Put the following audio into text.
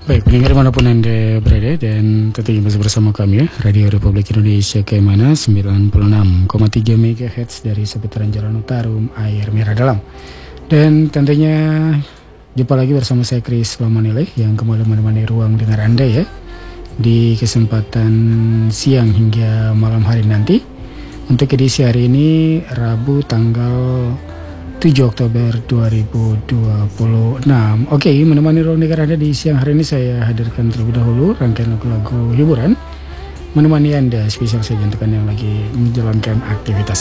Baik, pendengar manapun Anda berada dan tentunya masih bersama kami ya, Radio Republik Indonesia Kemana 96,3 MHz dari seputaran Jalan Utarum, Air Merah Dalam. Dan tentunya jumpa lagi bersama saya Chris Lamanile yang kembali menemani ruang dengar Anda ya di kesempatan siang hingga malam hari nanti. Untuk edisi hari ini Rabu tanggal 7 Oktober 2026. Oke, menemani ruang dengar Anda di siang hari ini saya hadirkan terlebih dahulu rangkaian lagu-lagu hiburan menemani Anda spesial saja untuk Anda yang lagi menjalankan aktivitas